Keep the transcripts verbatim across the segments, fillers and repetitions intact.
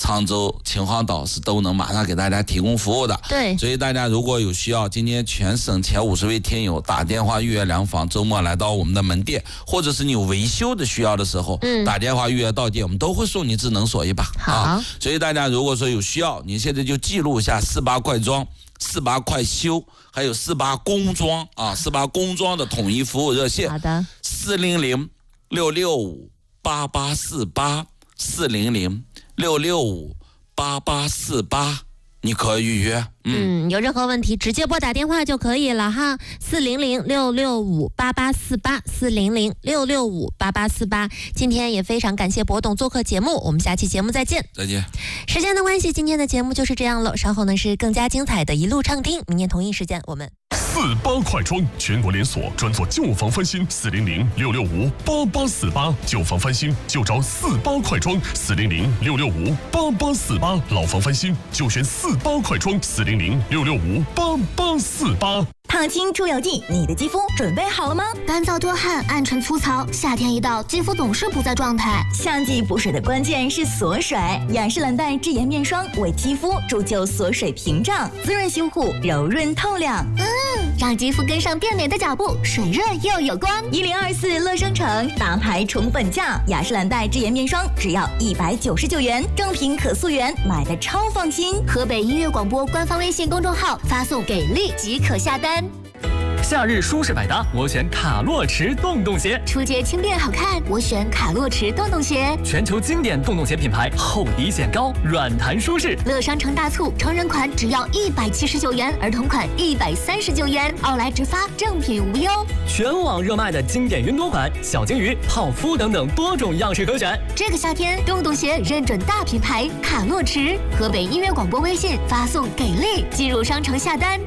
沧州、秦皇岛是都能马上给大家提供服务的。 对， 所以大家如果有需要，今天全省前五十位听友打电话预约量房，周末来到我们的门店，或者是你有维修的需要的时候，嗯，打电话预约到店，我们都会送你智能锁一把。 好， 啊，所以大家如果说有需要，你现在就记录一下四八快装、四八快修，还有四八工装啊，四八工装的统一服务热线。 好的， 四零零六六五八八四八，四零零六六五八八四八。你可以预约， 嗯, 嗯，有任何问题直接拨打电话就可以了哈，四零零六六五八八四八，四零零六六五八八四八。今天也非常感谢博董做客节目，我们下期节目再见。 再见。 时间的关系，今天的节目就是这样了，稍后呢是更加精彩的一路畅听，明天同一时间我们。 四八快装全国连锁，专做旧房翻新，四零零六六五八八四八，旧房翻新就找四八快装，四零零六六五八八四八，老房翻新就选四八快装，四零零六六五八八四八。 烫青出油剂，你的肌肤准备好了吗？ 干燥多汗、暗沉粗糙，夏天一到，肌肤总是不在状态。 夏季补水的关键是锁水，雅诗兰黛智颜面霜为肌肤铸就锁水屏障，滋润修护，柔润透亮。 嗯，让肌肤跟上变美的脚步，水润又有光。 一零二四乐生城大牌宠本价，雅诗兰黛智颜面霜只要一百九十九元，正品可溯源，买的超放心。 河北音乐广播官方微信公众号发送给力即可下单。 夏日舒适百搭，我选卡洛驰洞洞鞋。 出街轻便好看，我选卡洛驰洞洞鞋。 全球经典洞洞鞋品牌，厚底显高，软弹舒适。 乐商城大促，成人款只要一百七十九元，儿童款一百三十九元，奥莱直发，正品无忧。 全网热卖的经典云朵款、小金鱼、泡芙等等多种样式可选。 这个夏天，洞洞鞋认准大品牌卡洛驰。河北音乐广播微信发送给力，进入商城下单。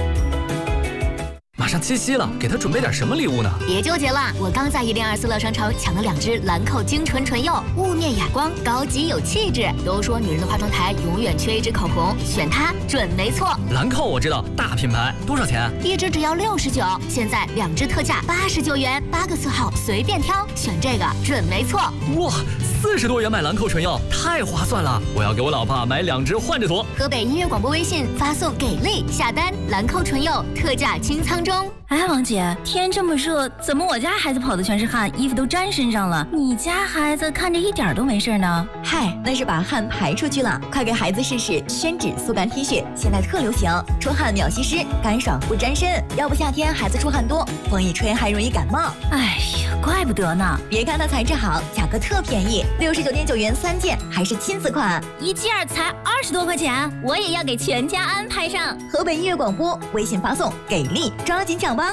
马上七夕了，给他准备点什么礼物呢？ 别纠结了，我刚在一零二四乐商城抢了两支兰蔻精纯唇釉，雾面哑光，高级有气质。都说女人的化妆台永远缺一支口红，选它准没错。 兰蔻我知道，大品牌，多少钱？ 一支只要六十九，现在两支特价八十九元，八个色号随便挑，选这个准没错。 哇，四十多元买兰蔻唇釉，太划算了！我要给我老婆买两支换着涂。 河北音乐广播微信发送给力下单，兰蔻唇釉特价清仓中。 哎，王姐，天这么热，怎么我家孩子跑的全是汗，衣服都沾身上了？你家孩子看着一点都没事呢。 嗨，那是把汗排出去了。快给孩子试试宣纸速干 T 恤，现在特流行，出汗秒吸湿，干爽不沾身。要不夏天孩子出汗多，风一吹还容易感冒。 哎呀，怪不得呢。 别看它材质好，价格特便宜，六十九点九元三件，还是亲子款， 一件才二十多块钱，我也要给全家安排上。 河北音乐广播微信发送给力，抓紧抢吧。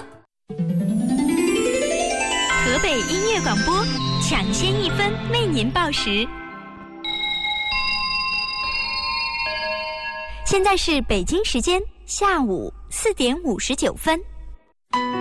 河北音乐广播抢先一分为您报时。现在是北京时间下午四点五十九分。